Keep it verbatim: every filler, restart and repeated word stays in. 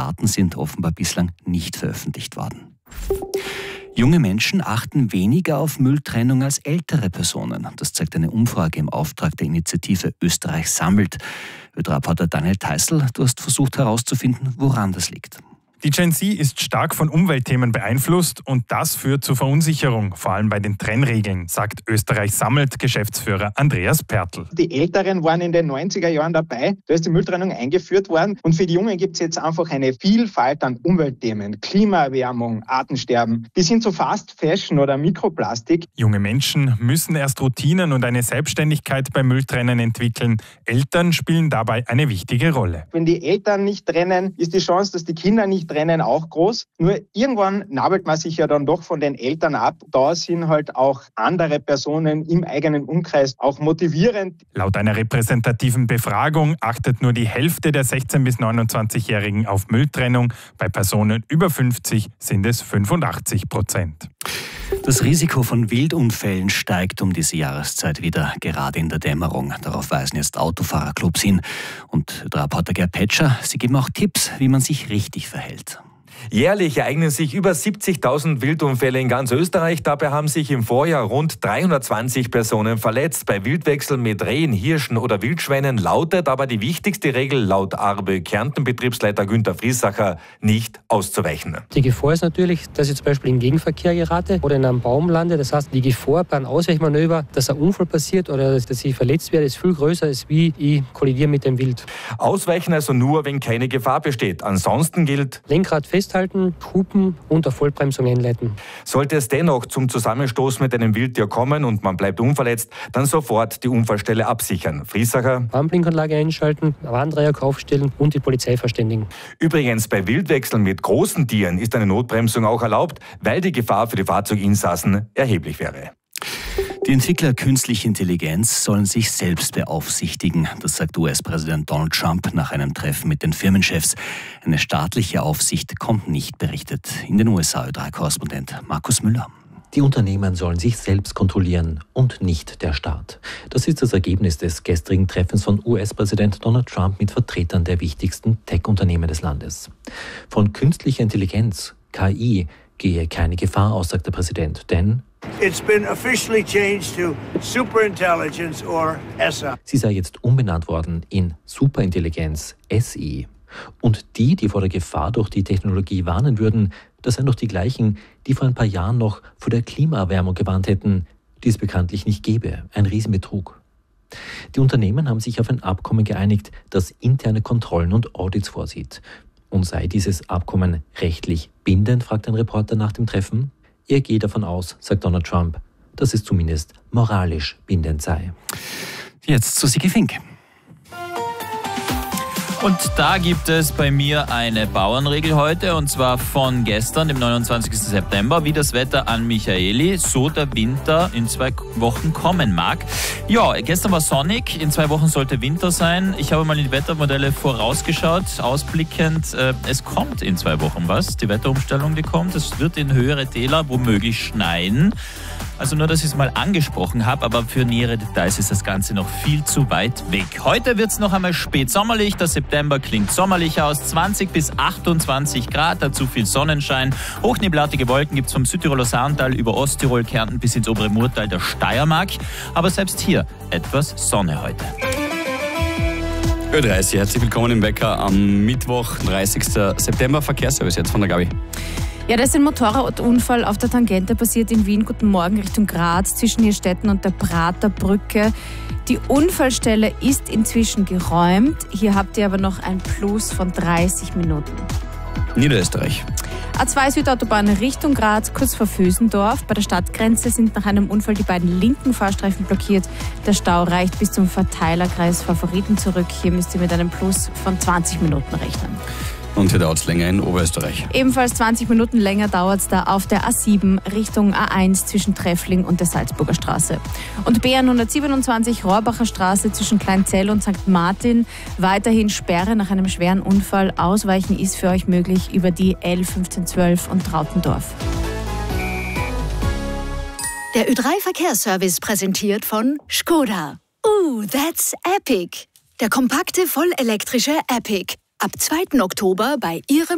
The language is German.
Daten sind offenbar bislang nicht veröffentlicht worden. Junge Menschen achten weniger auf Mülltrennung als ältere Personen. Das zeigt eine Umfrage im Auftrag der Initiative Österreich sammelt. Ö-drei-Reporter Daniel Theißl, du hast versucht herauszufinden, woran das liegt. Die Gen Z ist stark von Umweltthemen beeinflusst und das führt zu Verunsicherung, vor allem bei den Trennregeln, sagt Österreich sammelt Geschäftsführer Andreas Pertl. Die Älteren waren in den neunziger Jahren dabei, da ist die Mülltrennung eingeführt worden und für die Jungen gibt es jetzt einfach eine Vielfalt an Umweltthemen, Klimaerwärmung, Artensterben, bis hin zu Fast Fashion oder Mikroplastik. Junge Menschen müssen erst Routinen und eine Selbstständigkeit beim Mülltrennen entwickeln. Eltern spielen dabei eine wichtige Rolle. Wenn die Eltern nicht trennen, ist die Chance, dass die Kinder nicht trennen, auch groß. Nur irgendwann nabelt man sich ja dann doch von den Eltern ab. Da sind halt auch andere Personen im eigenen Umkreis auch motivierend. Laut einer repräsentativen Befragung achtet nur die Hälfte der sechzehn- bis neunundzwanzigjährigen auf Mülltrennung. Bei Personen über fünfzig sind es fünfundachtzig Prozent. Das Risiko von Wildunfällen steigt um diese Jahreszeit wieder, gerade in der Dämmerung. Darauf weisen jetzt Autofahrerclubs hin. Und der Reporter Gerd Petscher, sie geben auch Tipps, wie man sich richtig verhält. Jährlich ereignen sich über siebzigtausend Wildunfälle in ganz Österreich. Dabei haben sich im Vorjahr rund dreihundertzwanzig Personen verletzt. Bei Wildwechseln mit Rehen, Hirschen oder Wildschweinen lautet aber die wichtigste Regel laut ARBE Kärnten-Betriebsleiter Günther Friesacher nicht auszuweichen. Die Gefahr ist natürlich, dass ich zum Beispiel in den Gegenverkehr gerate oder in einem Baum lande. Das heißt, die Gefahr bei einem Ausweichmanöver, dass ein Unfall passiert oder dass ich verletzt werde, ist viel größer, als wie ich kollidiere mit dem Wild. Ausweichen also nur, wenn keine Gefahr besteht. Ansonsten gilt Lenkrad festhalten, hupen und auf Vollbremsung einleiten. Sollte es dennoch zum Zusammenstoß mit einem Wildtier kommen und man bleibt unverletzt, dann sofort die Unfallstelle absichern. Friesacher: Warnblinkanlage einschalten, Warndreieck aufstellen und die Polizei verständigen. Übrigens, bei Wildwechseln mit großen Tieren ist eine Notbremsung auch erlaubt, weil die Gefahr für die Fahrzeuginsassen erheblich wäre. Die Entwickler künstlicher Intelligenz sollen sich selbst beaufsichtigen. Das sagt U S-Präsident Donald Trump nach einem Treffen mit den Firmenchefs. Eine staatliche Aufsicht kommt nicht, berichtet in den U S A Ö-drei-Korrespondent Markus Müller. Die Unternehmen sollen sich selbst kontrollieren und nicht der Staat. Das ist das Ergebnis des gestrigen Treffens von U S-Präsident Donald Trump mit Vertretern der wichtigsten Tech-Unternehmen des Landes. Von künstlicher Intelligenz, K I, gehe keine Gefahr aus, sagt der Präsident, denn It's been officially changed to Superintelligence or S I. Sie sei jetzt umbenannt worden in Superintelligenz, S I. Und die, die vor der Gefahr durch die Technologie warnen würden, das seien doch die gleichen, die vor ein paar Jahren noch vor der Klimaerwärmung gewarnt hätten, die es bekanntlich nicht gäbe. Ein Riesenbetrug. Die Unternehmen haben sich auf ein Abkommen geeinigt, das interne Kontrollen und Audits vorsieht. Und sei dieses Abkommen rechtlich bindend, fragt ein Reporter nach dem Treffen. Er geht davon aus, sagt Donald Trump, dass es zumindest moralisch bindend sei. Jetzt zu Sigi Fink. Und da gibt es bei mir eine Bauernregel heute, und zwar von gestern, dem neunundzwanzigsten September, wie das Wetter an Michaeli, so der Winter in zwei Wochen kommen mag. Ja, gestern war sonnig, in zwei Wochen sollte Winter sein. Ich habe mal in die Wettermodelle vorausgeschaut, ausblickend. Äh, es kommt in zwei Wochen was, die Wetterumstellung, die kommt. Es wird in höhere Täler womöglich schneien. Also nur, dass ich es mal angesprochen habe, aber für nähere Details ist das Ganze noch viel zu weit weg. Heute wird es noch einmal spätsommerlich. Der September klingt sommerlich aus. zwanzig bis achtundzwanzig Grad, dazu viel Sonnenschein. Hochnebelartige Wolken gibt es vom Südtiroler Saartal über Osttirol, Kärnten bis ins obere Murtal der Steiermark. Aber selbst hier etwas Sonne heute. Ö drei, herzlich willkommen im Wecker am Mittwoch, dreißigsten September. Verkehrsservice jetzt von der Gabi. Ja, da ist ein Motorradunfall auf der Tangente passiert in Wien. Guten Morgen Richtung Graz zwischen Hirstetten und der Praterbrücke. Die Unfallstelle ist inzwischen geräumt. Hier habt ihr aber noch ein Plus von dreißig Minuten. Niederösterreich. A zwei Südautobahn Richtung Graz, kurz vor Vösendorf. Bei der Stadtgrenze sind nach einem Unfall die beiden linken Fahrstreifen blockiert. Der Stau reicht bis zum Verteilerkreis Favoriten zurück. Hier müsst ihr mit einem Plus von zwanzig Minuten rechnen. Und hier dauert es länger in Oberösterreich. Ebenfalls zwanzig Minuten länger dauert es da auf der A sieben Richtung A eins zwischen Treffling und der Salzburger Straße. Und B hundertsiebenundzwanzig Rohrbacher Straße zwischen Kleinzell und Sankt Martin. Weiterhin Sperre nach einem schweren Unfall. Ausweichen ist für euch möglich über die L fünfzehn zwölf und Trautendorf. Der Ö drei Verkehrsservice präsentiert von Skoda. Ooh, that's epic. Der kompakte, vollelektrische Epic. Ab zweiten Oktober bei Ihrem